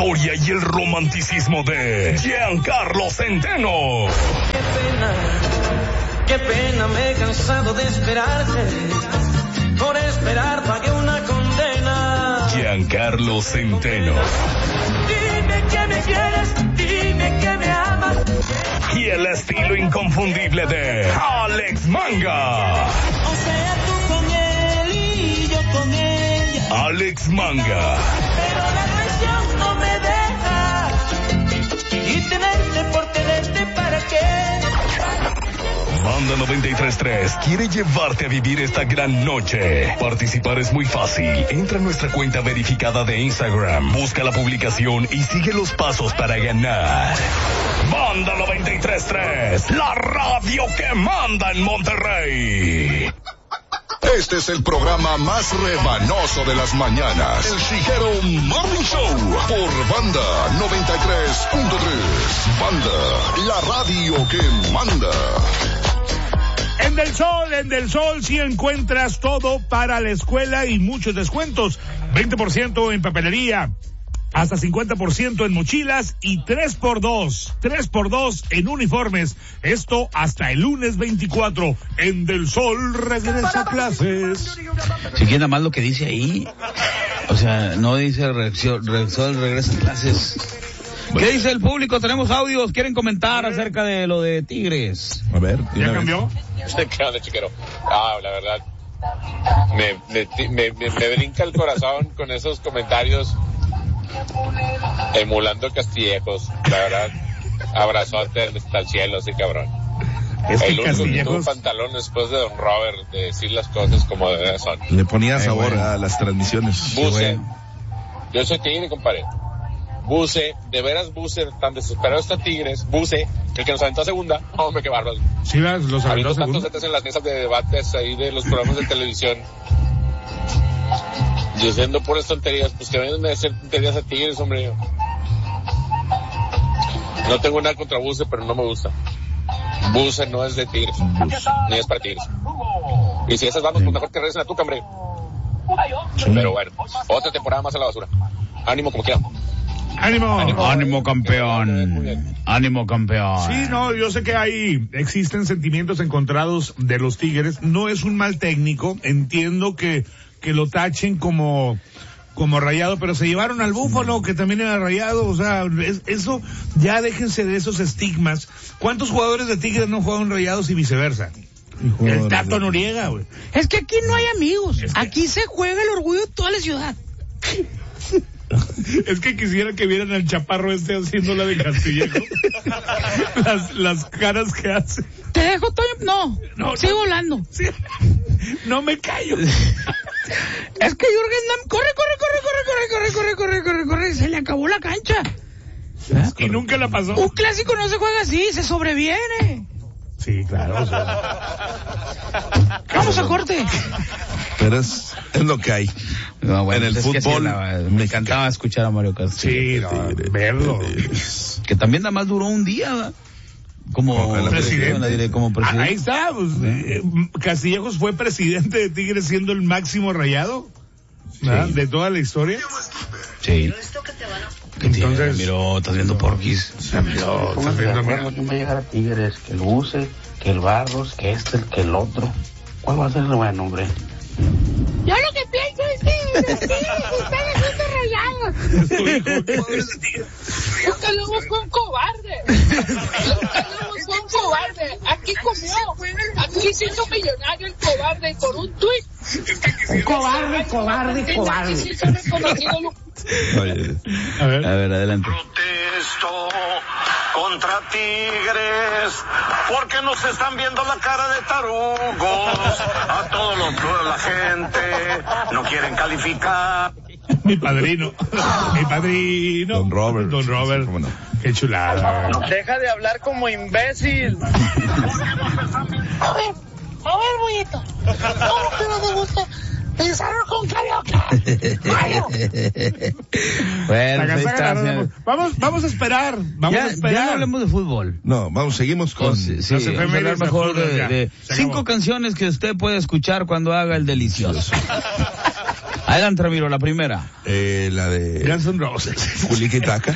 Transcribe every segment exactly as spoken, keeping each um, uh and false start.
historia y el romanticismo de Giancarlo Centeno. Qué pena, qué pena, me he cansado de esperarte. Por esperar pagué una condena. Giancarlo Centeno. Dime que me quieres, dime que me amas. Y el estilo inconfundible de Alex Manga. O sea, tú con él y yo con ella. Alex Manga. Pero la traición no me deja. Y tenerte por tenerte, ¿para qué? Banda noventa y tres punto tres quiere llevarte a vivir esta gran noche. Participar es muy fácil. Entra a nuestra cuenta verificada de Instagram, busca la publicación y sigue los pasos para ganar. Banda noventa y tres punto tres, la radio que manda en Monterrey. Este es el programa más rebanoso de las mañanas. El Chijero Morning Show por Banda noventa y tres punto tres. Banda, la radio que manda. En Del Sol, en Del Sol sí encuentras todo para la escuela y muchos descuentos. veinte por ciento en papelería, hasta cincuenta por ciento en mochilas y tres por dos. tres por dos en uniformes. Esto hasta el lunes veinticuatro. En Del Sol regresa a clases. Si quieren nada más lo que dice ahí. O sea, no dice reacción, Del Sol regresa a clases. Bueno. ¿Qué dice el público? Tenemos audios. ¿Quieren comentar acerca de lo de Tigres? A ver, ¿ya cambió? ¿Qué onda, chiquero? Ah, la verdad, me, me, me, me brinca el corazón con esos comentarios emulando Castillejos. La verdad, abrazote hasta el cielo, sí, cabrón. Es que el único Castillejos... que tuvo un pantalón después de Don Robert, de decir las cosas como de verdad son. Le ponía eh, sabor bueno. a las transmisiones. Buse, yo soy tigre, compadre. Buse, de veras Buse, tan desesperado está Tigres, Buse, el que nos aventó a segunda, hombre, qué bárbaro. Sí, los aventó a segunda. Habiendo tantos setes en las mesas de debates ahí de los programas de televisión, diciendo puras tonterías, pues que vengan a decir tonterías a Tigres, hombre. No tengo nada contra Buse, pero no me gusta. Buse no es de Tigres, ni es para Tigres. Y si esas vamos, pues mejor que regresen a tu hombre. Pero bueno, otra temporada más a la basura. Ánimo como quiera. ¡Ánimo! ¡Ánimo, ánimo campeón! ¡Ánimo campeón! Sí, no, yo sé que hay, existen sentimientos encontrados de los Tigres. No es un mal técnico, entiendo que, que lo tachen como, como Rayado, pero se llevaron al Búfalo, que también era Rayado, o sea, es, eso, ya déjense de esos estigmas. ¿Cuántos jugadores de Tigres no juegan Rayados y viceversa? El Tato Noriega, güey. Es que aquí no hay amigos, es que... aquí se juega el orgullo de toda la ciudad. Es que quisiera que vieran al chaparro este haciendo la de Castillejo. las, las caras que hace. ¿Te dejo, Toño? No, no sigo no, volando. Sí. No me callo. Es que Jürgen Damm, corre, corre, corre, corre, corre, corre, corre, corre, corre, corre, se le acabó la cancha. ¿Eh? Y nunca la pasó. Un clásico no se juega así, se sobreviene. Sí, claro. O sea... Vamos a corte. Pero es, es lo que hay. No, bueno, en el es fútbol. Que sí, la, me encantaba escuchar a Mario Castillo. Sí, no, verlo. Que también nada más duró un día, ¿verdad? Como, como presidente. Como presidente. Ahí está. Pues, eh, Castillejos fue presidente de Tigres siendo el máximo Rayado, sí, de toda la historia. Sí. ¿Qué Entonces, tiene? Miró, estás viendo Porquis. Miró, estás viendo Porquis. ¿Quién va a llegar a Tigres? Que el Buse, que el Barros, que este, que el otro. ¿Cuál va a ser el buen nombre? Yo lo que pienso es que sí, están haciendo Rayados. Porque luego fue un cobarde. Luego fue un cobarde. Aquí comió. Aquí se hizo millonario el cobarde con un tuit. Un cobarde, cobarde, cobarde. Sí, se ha reconocido. Oye, a ver, a ver, adelante. Protesto contra Tigres porque nos están viendo la cara de tarugos. A todos los la gente no quieren calificar. Mi padrino, mi padrino. Don Robert. Don Robert. Sí, no. Qué chulada. Deja de hablar como imbécil. A ver, a ver, bollito. ¿Cómo que no te gusta? Pensaron con carioca. Bueno, pues está, vamos, vamos a esperar. Vamos ya, a esperar. Ya no hablemos de fútbol. No, vamos, seguimos con. Sí, sí, vamos a hablar mejor de, de cinco canciones que usted puede escuchar cuando haga el delicioso. Adelante, Ramiro, la primera. Eh, la de... Guns N' Roses. Culiquitaca.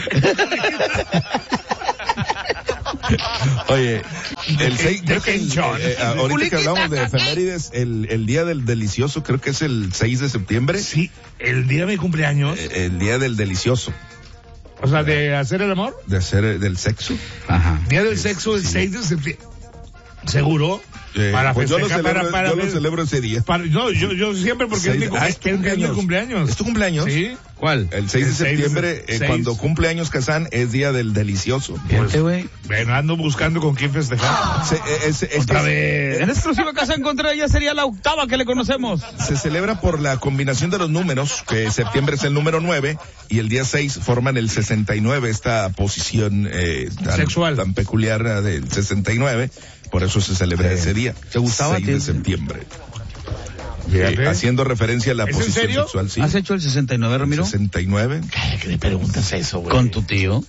Oye, el seis, creo que el, eh, ahorita que hablamos de efemérides, el, el día del delicioso, creo que es el seis de septiembre. Sí, el día de mi cumpleaños. Eh, el día del delicioso. O sea, de hacer el amor. De hacer eh, del sexo. Ajá. Día del sexo, el sí. seis de septiembre. ¿Seguro? Eh, para pues yo lo celebro, para, para yo ver, lo celebro ese día. Para, no, yo, yo siempre porque seis, es mi cumpleaños. Ah, es tu cumpleaños. Es mi cumpleaños. ¿Es tu cumpleaños? Sí. ¿Cuál? El seis de septiembre, eh, cuando cumple años Kazán, es día del delicioso. Pues, güey. Bueno, ando buscando con quién festejar. Se, es, es, Otra es, vez. En exclusiva Kazán contra ella sería la octava que le conocemos. Se celebra por la combinación de los números, que septiembre es el número nueve y el día seis forman el sesenta y nueve, esta posición eh, tan, sexual tan peculiar del sesenta y nueve. Por eso se celebra sí. ese día. ¿Te gustaba seis tío? de septiembre. Eh, haciendo referencia a la ¿Es posición en serio? sexual, sí. ¿Has hecho el sesenta y nueve, Ramiro? sesenta y nueve. ¿Qué le preguntas eso, güey? Con tu tío.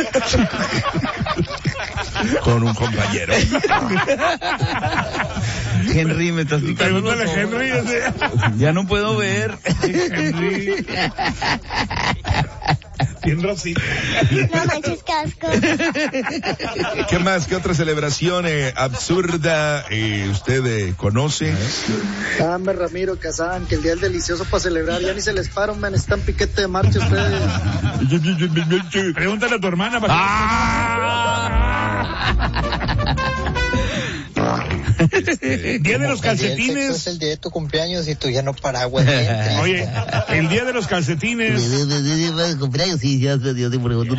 Con un compañero. Henry, me estás picando. Pregúntale a Henry. O sea. Ya no puedo ver. Henry. Bien rosita. No manches, casco. ¿Qué más? ¿Qué otra celebración eh, absurda eh, usted eh, conoce? Dame, Ramiro, Kazán, que el día del delicioso para celebrar, ya ni se les para, man, están piquete de marcha ustedes. Pregúntale a tu hermana. Para Este, día de los calcetines. El es el día de tu cumpleaños y tú ya no paraguas. Oye, el día de los calcetines. cumpleaños, sí, ya te pregunto.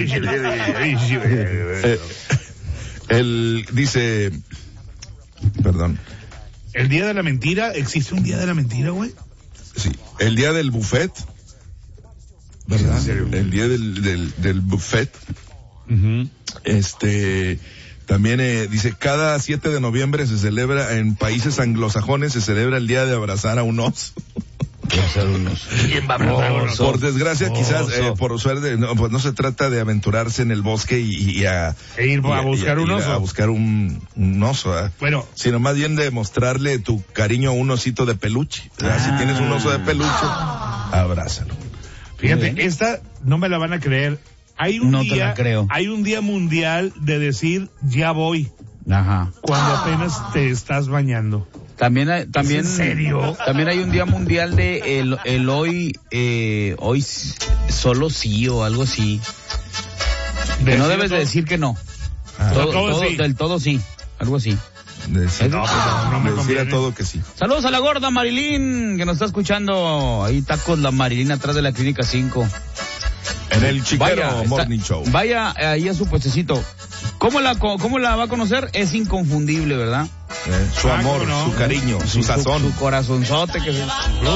Él dice, perdón. El día de la mentira, ¿existe un día de la mentira, güey? Sí, el día del buffet, ¿verdad? El día del, del, del buffet. Uh-huh. Este, también eh, dice, cada siete de noviembre se celebra, en países anglosajones, se celebra el día de abrazar a un oso. ¿Quién va a abrazar a un oso? Por desgracia, oso. quizás, eh, por suerte, no, pues no se trata de aventurarse en el bosque y, y a... E ir a, a buscar y a, un oso. A buscar un, un oso, ¿eh? Bueno. Sino más bien de mostrarle tu cariño a un osito de peluche. Ah. Si tienes un oso de peluche, abrázalo. Fíjate, esta no me la van a creer. Hay un no día, te la creo. Hay un día mundial de decir ya voy. Ajá. Cuando apenas te estás bañando. También hay, también, ¿en serio? También hay un día mundial de el, el hoy, eh, hoy solo sí o algo así. Que no debes de decir que no. Ah, todo, todo todo, sí. Del todo sí, algo así. Decir, no, pues no, no me conviene. todo que sí. Saludos a la gorda Marilyn, que nos está escuchando. Ahí está con la Marilyn atrás de la Clínica cinco. En el Chiquero vaya, Morning está, Show. Vaya ahí a su puestecito. ¿Cómo la, cómo la va a conocer? Es inconfundible, ¿verdad? Eh, su amor, no. su cariño, su Sí, sazón. Su, su corazonzote que se...